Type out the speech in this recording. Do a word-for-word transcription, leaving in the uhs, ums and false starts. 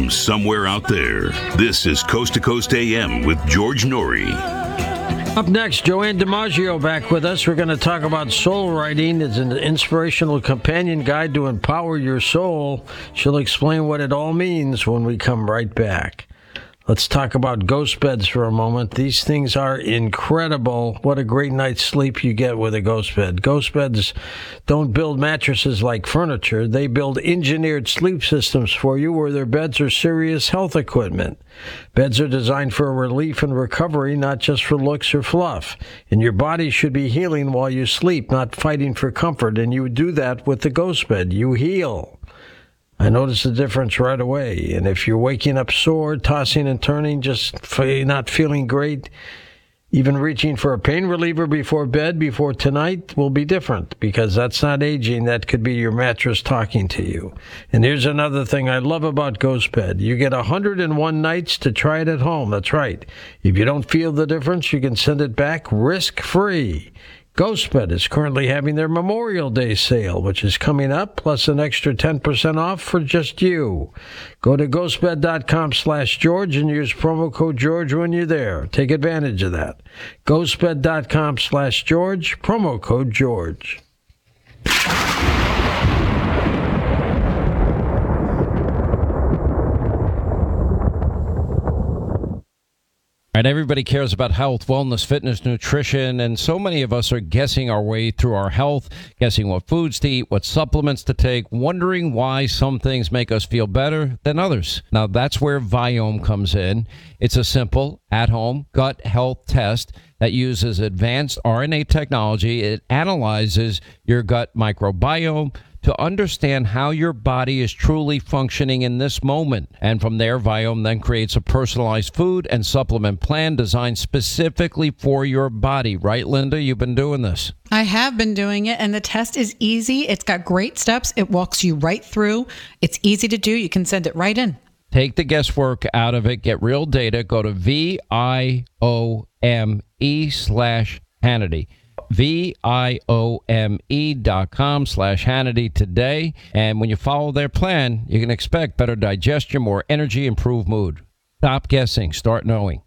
from somewhere out there. This is Coast to Coast A M with George Norrie. Up next, Joanne DiMaggio back with us. We're going to talk about soul writing. It's an inspirational companion guide to empower your soul. She'll explain what it all means when we come right back. Let's talk about ghost beds for a moment. These things are incredible. What a great night's sleep you get with a ghost bed. Ghost beds don't build mattresses like furniture. They build engineered sleep systems for you where their beds are serious health equipment. Beds are designed for relief and recovery, not just for looks or fluff. And your body should be healing while you sleep, not fighting for comfort. And you do that with the ghost bed. You heal. I noticed the difference right away. And if you're waking up sore, tossing and turning, just not feeling great, even reaching for a pain reliever before bed, before tonight, will be different, because that's not aging. That could be your mattress talking to you. And here's another thing I love about Ghost Bed. You get one hundred one nights to try it at home. That's right. If you don't feel the difference, you can send it back risk-free. GhostBed is currently having their Memorial Day sale, which is coming up, plus an extra ten percent off for just you. Go to ghostbed.com slash George and use promo code George when you're there. Take advantage of that. ghostbed.com slash George, promo code George. And everybody cares about health, wellness, fitness, nutrition, and so many of us are guessing our way through our health, guessing what foods to eat, what supplements to take, wondering why some things make us feel better than others. Now, that's where Viome comes in. It's a simple, at-home gut health test that uses advanced R N A technology. It analyzes your gut microbiome to understand how your body is truly functioning in this moment. And from there, Viome then creates a personalized food and supplement plan designed specifically for your body. Right, Linda? You've been doing this. I have been doing it, and the test is easy. It's got great steps. It walks you right through. It's easy to do. You can send it right in. Take the guesswork out of it. Get real data. Go to V I O M E slash Hannity. V-I-O-M-E dot com slash Hannity today. And when you follow their plan, you can expect better digestion, more energy, improved mood. Stop guessing. Start knowing.